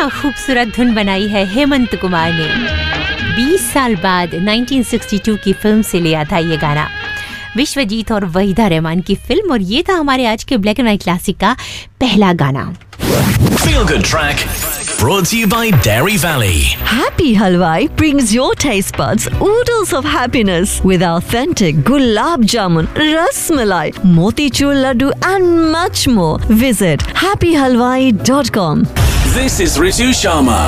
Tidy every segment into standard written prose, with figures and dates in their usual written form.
खूबसूरत धुन बनाई है हेमंत कुमार ने। 20 साल बाद 1962 की फिल्म से लिया था ये गाना, विश्वजीत और वहीदा रहमान की फिल्म, और ये था हमारे आज के ब्लैक एंड व्हाइट क्लासिक का पहला गाना। Feel Good Track, brought to you by Dairy Valley. Happy Halwai brings your taste buds oodles of happiness with authentic gulab jamun, ras malai, motichur laddu and much more. Visit happyhalwai.com. This is Ritu Sharma.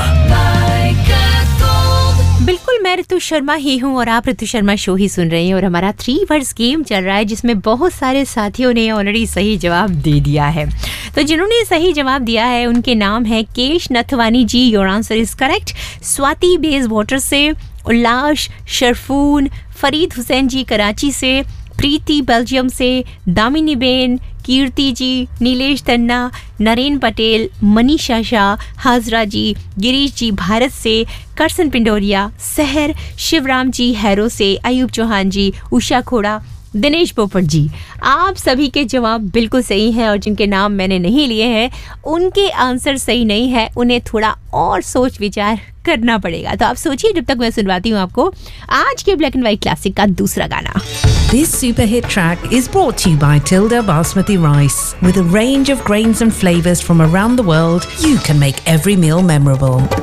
बिल्कुल, मैं ऋतु शर्मा ही हूँ और आप ऋतु Sharma show ही सुन रहे हैं, और हमारा 3 words game चल रहा है जिसमें बहुत सारे साथियों ने ऑलरेडी सही जवाब दे दिया है। तो जिन्होंने सही जवाब दिया है उनके नाम है केश नथवानी जी, your answer is correct. Swati beige water से, उल्लास शरफून, फरीद हुसैन जी कराची से, प्रीति बेल्जियम से, दामिनी बेन, कीर्ति जी, नीलेश तन्ना, नरेन पटेल, मनीषा शाह, हाजरा जी, गिरीश जी भारत से, करसन पिंडोरिया, सहर, शिवराम जी हैरो से, अयूब चौहान जी, उषा खोड़ा, दिनेश पोपट जी, आप सभी के जवाब बिल्कुल सही हैं, और जिनके नाम मैंने नहीं लिए हैं उनके आंसर सही नहीं है, उन्हें थोड़ा और सोच विचार करना पड़ेगा। तो आप सोचिए जब तक मैं सुनवाती हूँ आपको आज के ब्लैक एंड व्हाइट क्लासिक का दूसरा गाना। This super hit track is brought to you by Tilda Basmati Rice. With a range of grains and flavors from around the world, you can make every meal memorable.